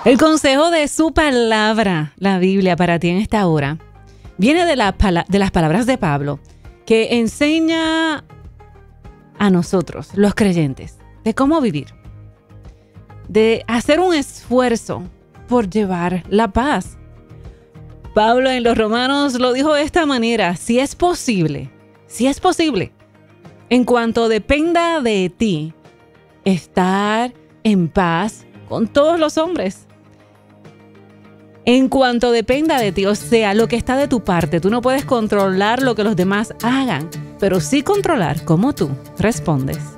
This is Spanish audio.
El consejo de su palabra, la Biblia, para ti en esta hora, viene de las palabras de Pablo, que enseña a nosotros, los creyentes, de cómo vivir, de hacer un esfuerzo por llevar la paz. Pablo en los Romanos lo dijo de esta manera: si es posible, en cuanto dependa de ti, estar en paz con todos los hombres. En cuanto dependa de ti, o sea, lo que está de tu parte. Tú no puedes controlar lo que los demás hagan, pero sí controlar cómo tú respondes.